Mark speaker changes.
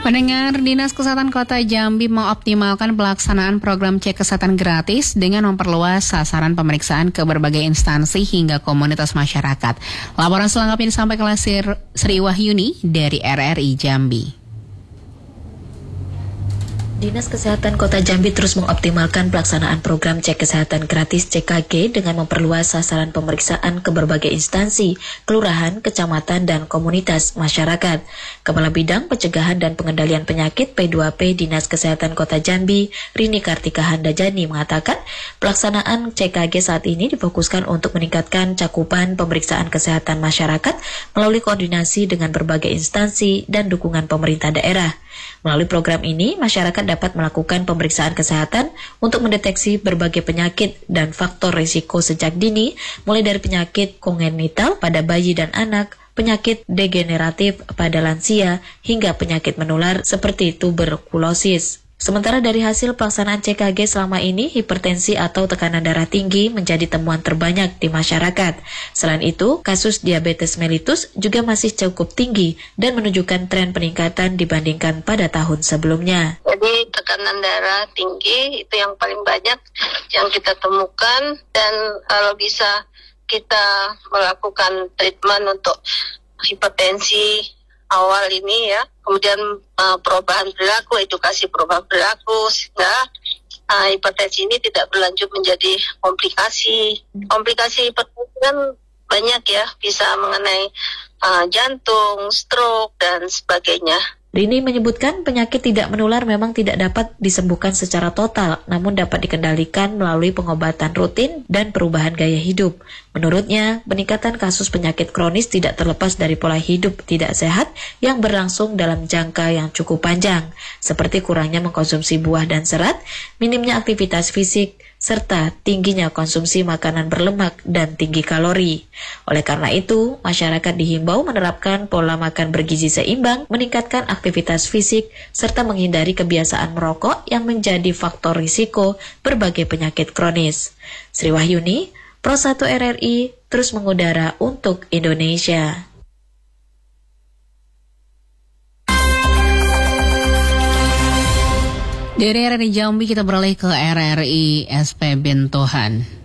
Speaker 1: Pendengar, Dinas Kesehatan Kota Jambi mengoptimalkan pelaksanaan program cek kesehatan gratis dengan memperluas sasaran pemeriksaan ke berbagai instansi hingga komunitas masyarakat. Laporan selengkapnya disampaikan oleh Sri Wahyuni dari RRI Jambi.
Speaker 2: Dinas Kesehatan Kota Jambi terus mengoptimalkan pelaksanaan program cek kesehatan gratis CKG dengan memperluas sasaran pemeriksaan ke berbagai instansi, kelurahan, kecamatan, dan komunitas masyarakat. Kepala Bidang Pencegahan dan Pengendalian Penyakit P2P Dinas Kesehatan Kota Jambi, Rini Kartika Handajani mengatakan, pelaksanaan CKG saat ini difokuskan untuk meningkatkan cakupan pemeriksaan kesehatan masyarakat melalui koordinasi dengan berbagai instansi dan dukungan pemerintah daerah. Melalui program ini, masyarakat dapat melakukan pemeriksaan kesehatan untuk mendeteksi berbagai penyakit dan faktor risiko sejak dini, mulai dari penyakit kongenital pada bayi dan anak, penyakit degeneratif pada lansia, hingga penyakit menular seperti tuberkulosis. Sementara dari hasil pelaksanaan CKG selama ini, hipertensi atau tekanan darah tinggi menjadi temuan terbanyak di masyarakat. Selain itu, kasus diabetes mellitus juga masih cukup tinggi dan menunjukkan tren peningkatan dibandingkan pada tahun sebelumnya.
Speaker 3: Jadi tekanan darah tinggi itu yang paling banyak yang kita temukan, dan kalau bisa kita melakukan treatment untuk hipertensi awal ini ya, kemudian perubahan perilaku, edukasi perubahan perilaku, sehingga hipertensi ini tidak berlanjut menjadi komplikasi. Komplikasi hipertensi kan banyak ya, bisa mengenai jantung, stroke, dan sebagainya.
Speaker 2: Rini menyebutkan penyakit tidak menular memang tidak dapat disembuhkan secara total, namun dapat dikendalikan melalui pengobatan rutin dan perubahan gaya hidup. Menurutnya, peningkatan kasus penyakit kronis tidak terlepas dari pola hidup tidak sehat yang berlangsung dalam jangka yang cukup panjang, seperti kurangnya mengkonsumsi buah dan serat, minimnya aktivitas fisik, serta tingginya konsumsi makanan berlemak dan tinggi kalori. Oleh karena itu, masyarakat dihimbau menerapkan pola makan bergizi seimbang, meningkatkan aktivitas fisik, serta menghindari kebiasaan merokok yang menjadi faktor risiko berbagai penyakit kronis. Sri Wahyuni, Pro 1 RRI, terus mengudara untuk Indonesia.
Speaker 1: Dari RRI Jambi kita beralih ke RRI SP Bentohan.